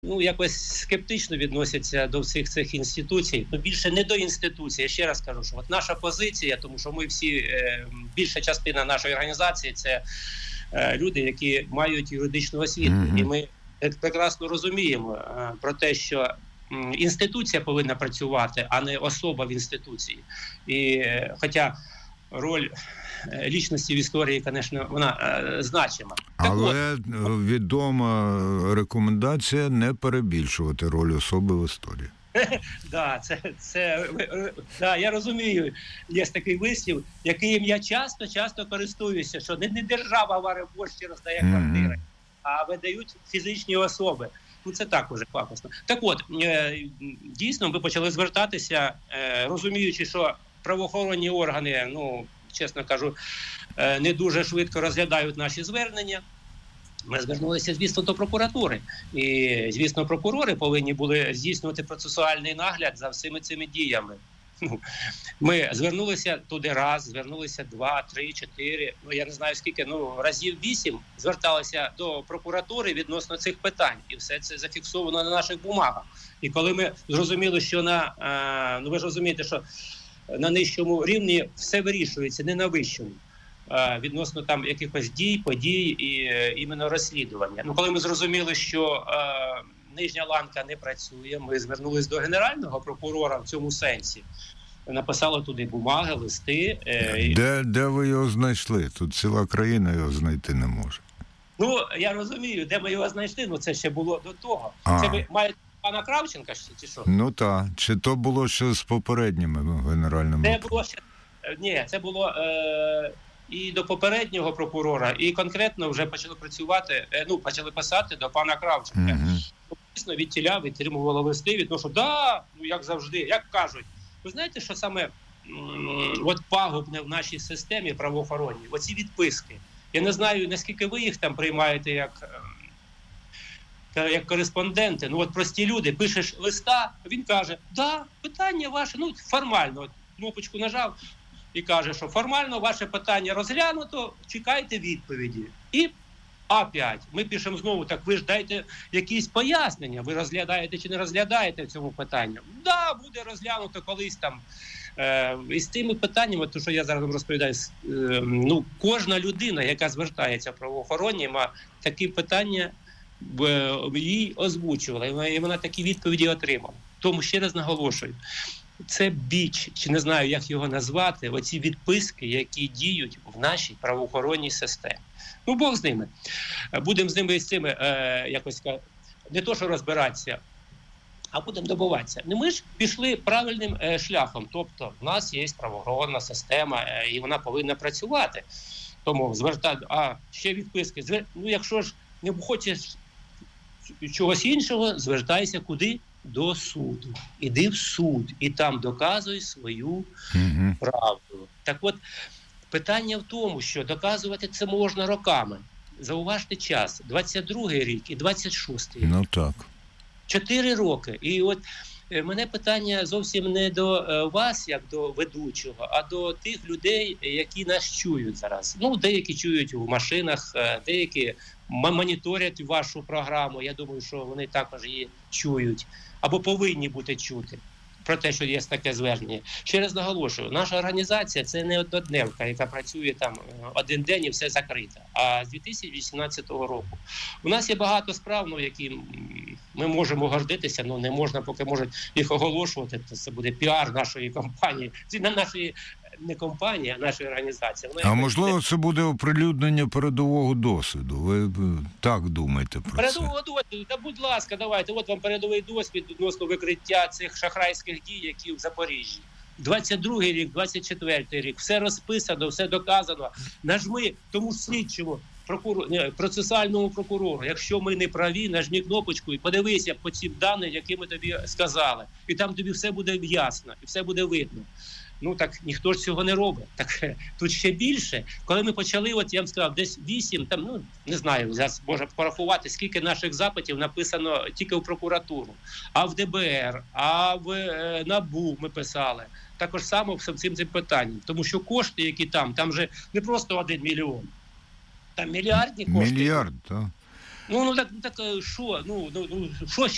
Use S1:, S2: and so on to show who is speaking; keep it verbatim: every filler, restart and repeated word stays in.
S1: ну, якось скептично відносяться до всіх цих інституцій. Ну, більше не до інституцій. Я ще раз кажу, що от наша позиція, тому що ми всі, е, більша частина нашої організації – це е, люди, які мають юридичну освіту. Mm-hmm. І ми прекрасно розуміємо е, про те, що м, інституція повинна працювати, а не особа в інституції. І е, хоча роль лічності в історії, звісно, вона е, значима.
S2: Але
S1: так от,
S2: відома рекомендація не перебільшувати роль особи в історії.
S1: Да, це, це, да, я розумію, є такий вислів, яким я часто-часто користуюся, що не, не держава варить борщ чи роздає квартири, mm-hmm. а видають фізичні особи. Ну, це так уже пафосно. Так от, е, дійсно, ми почали звертатися, е, розуміючи, що правоохоронні органи, ну, чесно кажу, не дуже швидко розглядають наші звернення. Ми звернулися, звісно, до прокуратури. І, звісно, прокурори повинні були здійснювати процесуальний нагляд за всіми цими діями. Ми звернулися туди раз, звернулися два, три, чотири, ну, я не знаю скільки, ну, разів вісім зверталися до прокуратури відносно цих питань. І все це зафіксовано на наших бумагах. І коли ми зрозуміли, що на, ну, ви ж розумієте, що на нижчому рівні все вирішується, не на вищому, відносно там якихось дій, подій і іменно розслідування. Ну, коли ми зрозуміли, що е, нижня ланка не працює, ми звернулись до генерального прокурора в цьому сенсі. Написали туди бумаги, листи. Е,
S2: де, де ви його знайшли? Тут ціла країна його знайти не може.
S1: Ну, я розумію, де ми його знайшли, ну це ще було до того.
S2: А.
S1: Це ви маєте пана Кравченка чи що?
S2: Ну так. Чи то було ще з попередніми генеральними?
S1: Це було ще... Ні, це було е... і до попереднього прокурора, і конкретно вже почали працювати, е... ну, почали писати до пана Кравченка. Угу. Дійсно, від тіля витримували листи, від того, що да, ну як завжди, як кажуть. Ви знаєте, що саме м- от пагубне в нашій системі правоохоронній? Оці відписки. Я не знаю, наскільки ви їх там приймаєте як... як кореспонденти, ну от прості люди, пишеш листа, він каже, да, питання ваше, ну формально, кнопочку нажав і каже, що формально ваше питання розглянуто, чекайте відповіді. І опять, ми пишемо знову, так ви ж дайте якісь пояснення, ви розглядаєте чи не розглядаєте в цьому питанні. Да, буде розглянуто колись там. Е, і з тими питаннями, то, що я зараз вам розповідаю, е, ну, кожна людина, яка звертається в правоохоронні, має такі питання, їй озвучувала, і вона такі відповіді отримала. Тому ще раз наголошую, це біч, чи не знаю, як його назвати, оці відписки, які діють в нашій правоохоронній системі. Ну, Бог з ними. Будемо з ними і з цими е, якось, не то, що розбиратися, а будемо добуватися. Ну, ми ж пішли правильним е, шляхом. Тобто, в нас є правоохоронна система, е, і вона повинна працювати. Тому звертати, а ще відписки. Звер... Ну, якщо ж не хочеш чогось іншого, звертайся куди? До суду. Іди в суд і там доказуй свою mm-hmm. правду. Так от, питання в тому, що доказувати це можна роками. Зауважте час. двадцять другий рік і двадцять шостий рік.
S2: Ну так.
S1: Чотири роки. І от мене питання зовсім не до вас, як до ведучого, а до тих людей, які нас чують зараз. Ну, деякі чують в машинах, деякі моніторять вашу програму. Я думаю, що вони також її чують. Або повинні бути чути про те, що є таке звернення. Ще раз наголошую, наша організація – це не однодневка, яка працює там один день і все закрито. А з дві тисячі вісімнадцятого року у нас є багато справ, ну, які ми можемо гордитися, але не можна, поки можуть їх оголошувати. Це буде піар нашої компанії. Це не нашої не компанії, а нашої організації. Вона
S2: а можливо, це буде оприлюднення передового досвіду? Ви так думаєте про
S1: передового
S2: це?
S1: Передового досвіду? Та будь ласка, давайте. От вам передовий досвід відносно викриття цих шахрайських дій, які в Запоріжжі. двадцять другий рік, двадцять четвертий рік. Все розписано, все доказано. Нажми тому слідчому, прокурор, процесуальному прокурору. Якщо ми не праві, нажми кнопочку і подивися по цим даним, які ми тобі сказали. І там тобі все буде ясно, і все буде видно. Ну так ніхто ж цього не робить. Так тут ще більше. Коли ми почали, от я вам сказав, десь вісім, там, ну не знаю, зараз можна порахувати, скільки наших запитів написано тільки в прокуратуру, а в Д Б Р, а в е, НАБУ ми писали. Також само з цим цим питанням. Тому що кошти, які там, там же не просто один мільйон, там мільярдні кошти.
S2: Мільярд, так.
S1: Ну, ну так, так що, ну, ну, що ще?